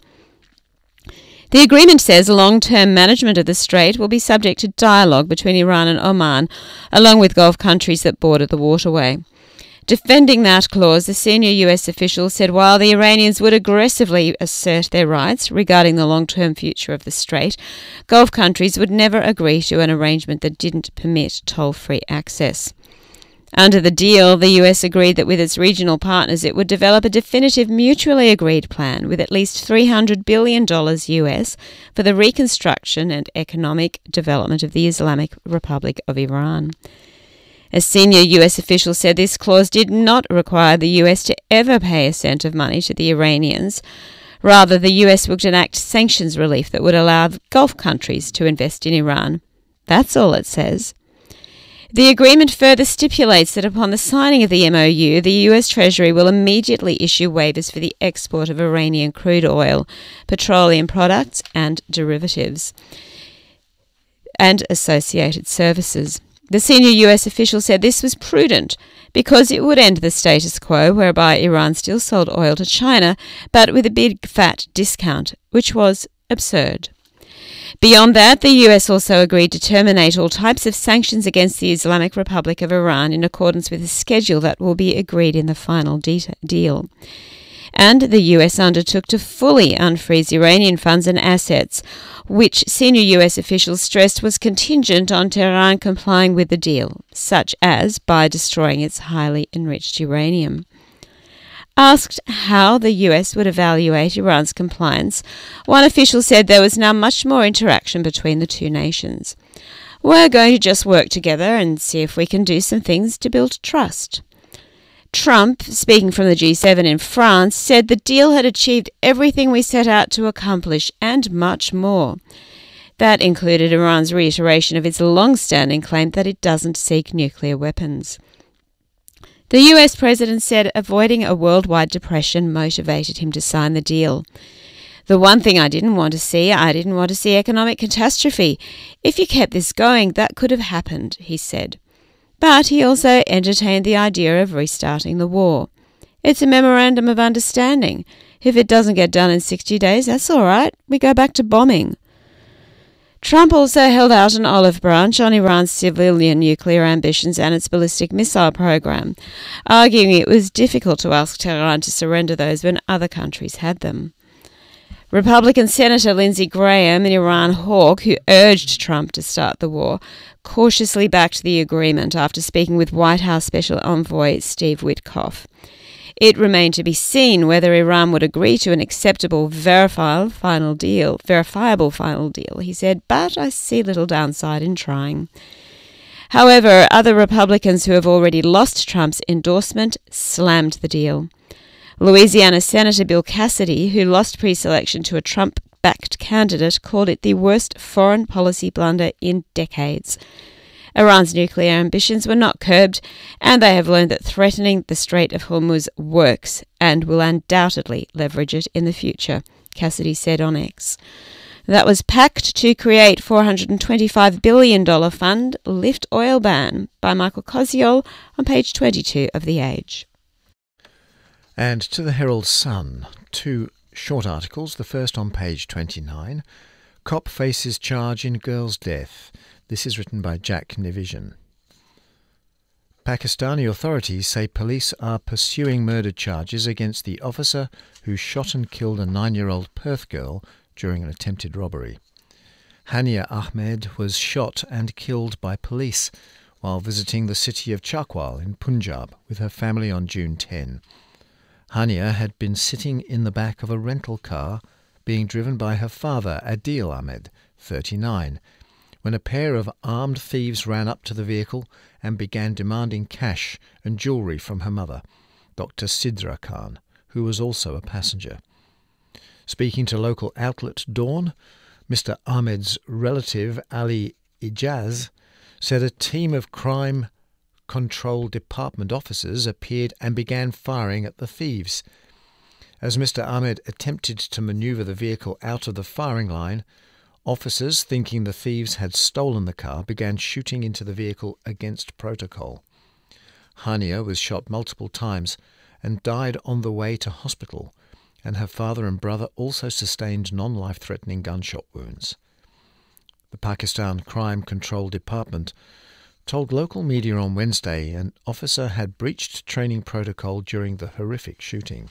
The agreement says long-term management of the strait will be subject to dialogue between Iran and Oman, along with Gulf countries that border the waterway. Defending that clause, the senior U S official said while the Iranians would aggressively assert their rights regarding the long-term future of the strait, Gulf countries would never agree to an arrangement that didn't permit toll-free access. Under the deal, the U S agreed that with its regional partners it would develop a definitive mutually agreed plan with at least three hundred billion dollars U S for the reconstruction and economic development of the Islamic Republic of Iran. A senior U S official said this clause did not require the U S to ever pay a cent of money to the Iranians. Rather, the U S would enact sanctions relief that would allow Gulf countries to invest in Iran. That's all it says. The agreement further stipulates that upon the signing of the M O U, the U S Treasury will immediately issue waivers for the export of Iranian crude oil, petroleum products and derivatives, and associated services. The senior U S official said this was prudent because it would end the status quo whereby Iran still sold oil to China, but with a big fat discount, which was absurd. Beyond that, the U S also agreed to terminate all types of sanctions against the Islamic Republic of Iran in accordance with a schedule that will be agreed in the final de- deal. And the U S undertook to fully unfreeze Iranian funds and assets, which senior U S officials stressed was contingent on Tehran complying with the deal, such as by destroying its highly enriched uranium. Asked how the U S would evaluate Iran's compliance, one official said there was now much more interaction between the two nations. We're going to just work together and see if we can do some things to build trust. Trump, speaking from the G seven in France, said the deal had achieved everything we set out to accomplish and much more. That included Iran's reiteration of its long-standing claim that it doesn't seek nuclear weapons. The U S president said avoiding a worldwide depression motivated him to sign the deal. The one thing I didn't want to see, I didn't want to see economic catastrophe. If you kept this going, that could have happened, he said. But he also entertained the idea of restarting the war. It's a memorandum of understanding. If it doesn't get done in sixty days, that's all right. We go back to bombing. Trump also held out an olive branch on Iran's civilian nuclear ambitions and its ballistic missile program, arguing it was difficult to ask Tehran to surrender those when other countries had them. Republican Senator Lindsey Graham, an Iran hawk who urged Trump to start the war, cautiously backed the agreement after speaking with White House Special Envoy Steve Witkoff. It remained to be seen whether Iran would agree to an acceptable, verifiable final deal, verifiable final deal, he said, but I see little downside in trying. However, other Republicans who have already lost Trump's endorsement slammed the deal. Louisiana Senator Bill Cassidy, who lost pre-selection to a Trump-backed candidate, called it the worst foreign policy blunder in decades. Iran's nuclear ambitions were not curbed, and they have learned that threatening the Strait of Hormuz works and will undoubtedly leverage it in the future, Cassidy said on X. That was packed to create four hundred twenty-five billion dollars fund, Lift Oil Ban, by Michael Koziol on page twenty-two of The Age. And to the Herald Sun, two short articles, the first on page twenty-nine. Cop faces charge in girl's death. This is written by Jack Nevision. Pakistani authorities say police are pursuing murder charges against the officer who shot and killed a nine-year-old Perth girl during an attempted robbery. Hania Ahmed was shot and killed by police while visiting the city of Chakwal in Punjab with her family on June tenth. Hania had been sitting in the back of a rental car being driven by her father, Adil Ahmed, thirty-nine, when a pair of armed thieves ran up to the vehicle and began demanding cash and jewellery from her mother, Doctor Sidra Khan, who was also a passenger. Speaking to local outlet Dawn, Mister Ahmed's relative Ali Ijaz said a team of crime control department officers appeared and began firing at the thieves. As Mister Ahmed attempted to manoeuvre the vehicle out of the firing line, officers, thinking the thieves had stolen the car, began shooting into the vehicle against protocol. Hania was shot multiple times and died on the way to hospital, and her father and brother also sustained non-life-threatening gunshot wounds. The Pakistan Crime Control Department told local media on Wednesday an officer had breached training protocol during the horrific shooting.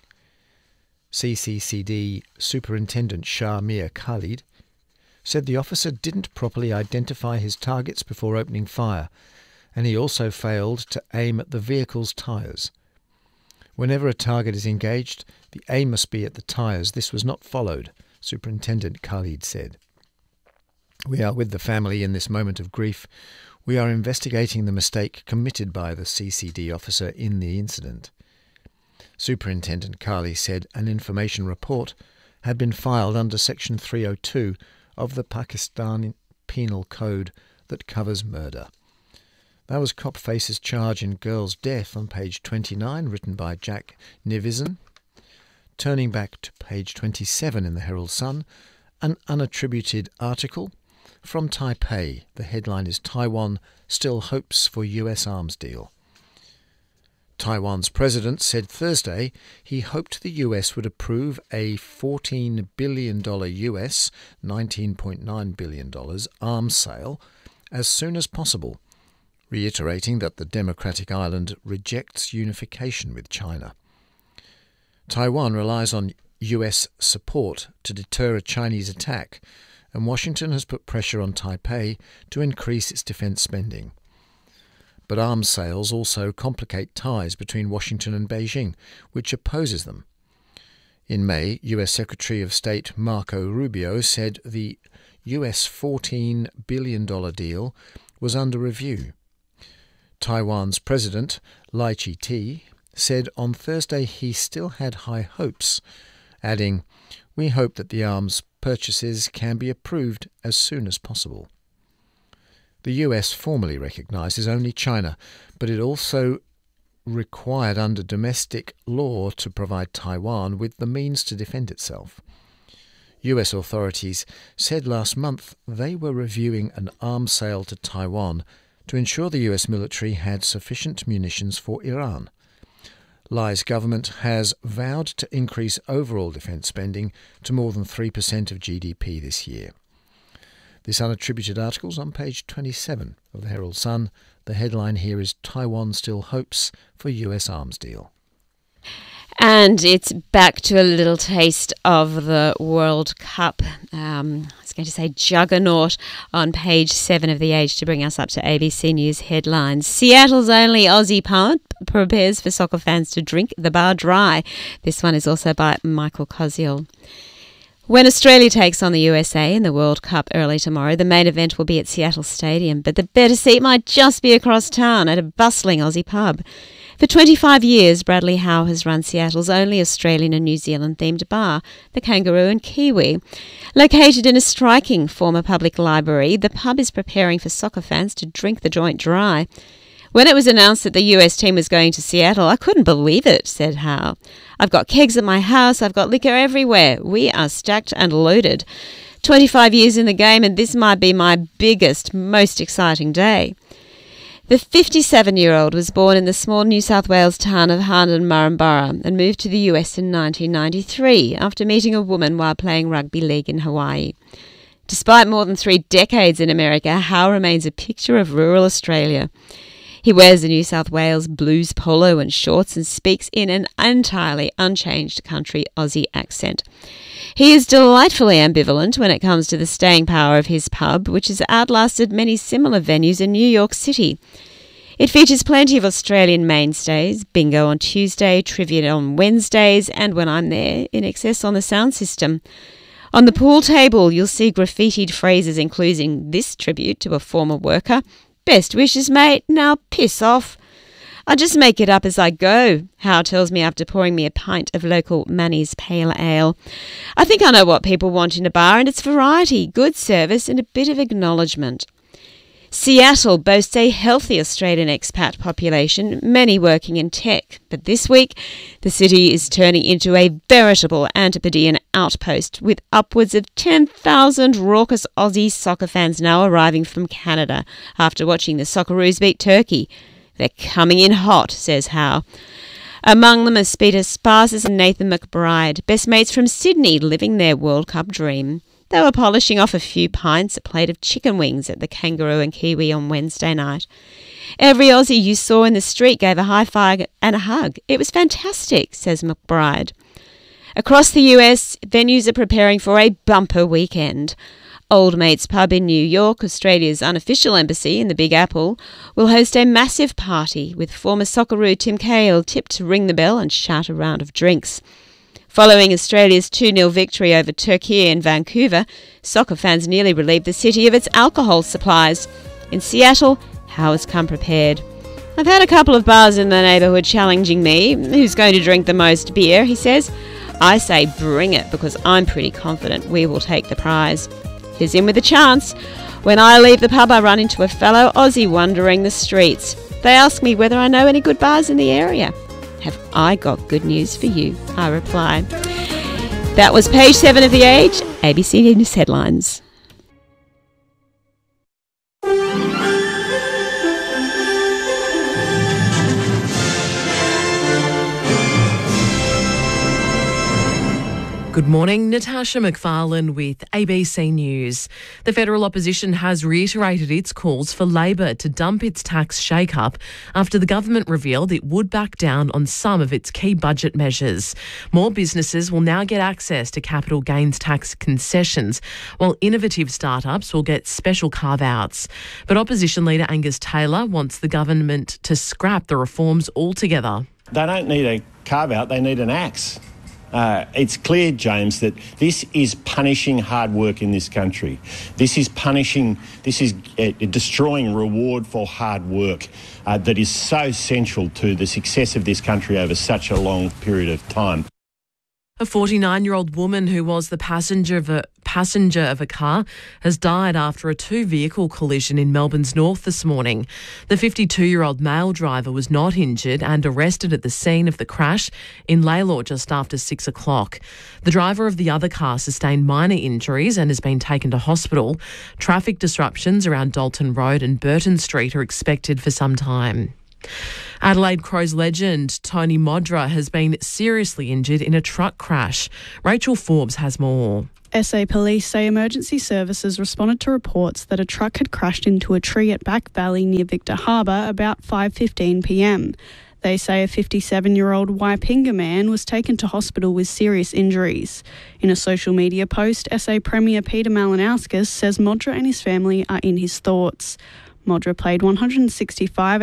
C C C D Superintendent Shah Mir Khalid said the officer didn't properly identify his targets before opening fire, and he also failed to aim at the vehicle's tyres. Whenever a target is engaged, the aim must be at the tyres. This was not followed, Superintendent Khalid said. We are with the family in this moment of grief. We are investigating the mistake committed by the C C D officer in the incident. Superintendent Khalid said an information report had been filed under Section three oh two of the Pakistani Penal Code that covers murder. That was Cop Faces Charge in Girl's Death on page twenty-nine, written by Jack Nevision. Turning back to page twenty-seven in the Herald Sun, an unattributed article from Taipei. The headline is Taiwan Still Hopes for U S Arms Deal. Taiwan's president said Thursday he hoped the U S would approve a fourteen billion dollars U S, nineteen point nine billion dollars arms sale as soon as possible, reiterating that the democratic island rejects unification with China. Taiwan relies on U S support to deter a Chinese attack, and Washington has put pressure on Taipei to increase its defense spending. But arms sales also complicate ties between Washington and Beijing, which opposes them. In May, U S Secretary of State Marco Rubio said the U S fourteen billion dollars deal was under review. Taiwan's President, Lai Chih-te, said on Thursday he still had high hopes, adding, "We hope that the arms purchases can be approved as soon as possible." The U S formally recognises only China, but it also required under domestic law to provide Taiwan with the means to defend itself. U S authorities said last month they were reviewing an arms sale to Taiwan to ensure the U S military had sufficient munitions for Iran. Lai's government has vowed to increase overall defence spending to more than three percent of G D P this year. This unattributed article is on page twenty-seven of the Herald Sun. The headline here is Taiwan Still Hopes for U S Arms Deal. And it's back to a little taste of the World Cup. Um, I was going to say juggernaut on page seven of The Age to bring us up to A B C News headlines. Seattle's only Aussie pub prepares for soccer fans to drink the bar dry. This one is also by Michael Koziel. When Australia takes on the U S A in the World Cup early tomorrow, the main event will be at Seattle Stadium, but the better seat might just be across town at a bustling Aussie pub. For twenty-five years, Bradley Howe has run Seattle's only Australian and New Zealand-themed bar, the Kangaroo and Kiwi. Located in a striking former public library, the pub is preparing for soccer fans to drink the joint dry. When it was announced that the U S team was going to Seattle, I couldn't believe it, said Howe. I've got kegs at my house, I've got liquor everywhere. We are stacked and loaded. twenty-five years in the game, and this might be my biggest, most exciting day. The fifty-seven-year-old was born in the small New South Wales town of Harndenmarambara and moved to the U S in nineteen ninety-three after meeting a woman while playing rugby league in Hawaii. Despite more than three decades in America, Howe remains a picture of rural Australia. He wears a New South Wales blues polo and shorts and speaks in an entirely unchanged country Aussie accent. He is delightfully ambivalent when it comes to the staying power of his pub, which has outlasted many similar venues in New York City. It features plenty of Australian mainstays, bingo on Tuesday, trivia on Wednesdays, and when I'm there, in excess on the sound system. On the pool table, you'll see graffitied phrases including this tribute to a former worker: "Best wishes, mate, now piss off." I just make it up as I go, Howe tells me after pouring me a pint of local Manny's Pale Ale. I think I know what people want in a bar, and it's variety, good service, and a bit of acknowledgement. Seattle boasts a healthy Australian expat population, many working in tech, but this week the city is turning into a veritable Antipodean outpost, with upwards of ten thousand raucous Aussie soccer fans now arriving from Canada after watching the Socceroos beat Turkey. They're coming in hot, says Howe. Among them are Peter Sparses and Nathan McBride, best mates from Sydney, living their World Cup dream. They were polishing off a few pints, a plate of chicken wings at the Kangaroo and Kiwi on Wednesday night. Every Aussie you saw in the street gave a high five and a hug. It was fantastic, says McBride. Across the U S, venues are preparing for a bumper weekend. Old Mate's Pub in New York, Australia's unofficial embassy in the Big Apple, will host a massive party with former Socceroo Tim Cahill tipped to ring the bell and shout a round of drinks. Following Australia's two nil victory over Turkey in Vancouver, soccer fans nearly relieved the city of its alcohol supplies. In Seattle, Howe has come prepared. I've had a couple of bars in the neighbourhood challenging me. Who's going to drink the most beer, he says. I say bring it, because I'm pretty confident we will take the prize. He's in with a chance. When I leave the pub, I run into a fellow Aussie wandering the streets. They ask me whether I know any good bars in the area. Have I got good news for you? I reply. That was page seven of The Age, A B C News headlines. Good morning, Natasha McFarlane with A B C News. The federal opposition has reiterated its calls for Labor to dump its tax shake-up after the government revealed it would back down on some of its key budget measures. More businesses will now get access to capital gains tax concessions, while innovative startups will get special carve-outs. But opposition leader Angus Taylor wants the government to scrap the reforms altogether. They don't need a carve-out, they need an axe. Uh, it's clear, James, that this is punishing hard work in this country. This is punishing, this is uh, destroying reward for hard work uh, that is so central to the success of this country over such a long period of time. A forty-nine-year-old woman who was the passenger of a passenger of a car has died after a two-vehicle collision in Melbourne's north this morning. The fifty-two-year-old male driver was not injured and arrested at the scene of the crash in Lalor just after six o'clock. The driver of the other car sustained minor injuries and has been taken to hospital. Traffic disruptions around Dalton Road and Burton Street are expected for some time. Adelaide Crows legend Tony Modra has been seriously injured in a truck crash. Rachel Forbes has more. S A Police say emergency services responded to reports that a truck had crashed into a tree at Back Valley near Victor Harbour about five fifteen p m. They say a fifty-seven-year-old Waipinga man was taken to hospital with serious injuries. In a social media post, S A Premier Peter Malinauskas says Modra and his family are in his thoughts. Modra played one hundred sixty-five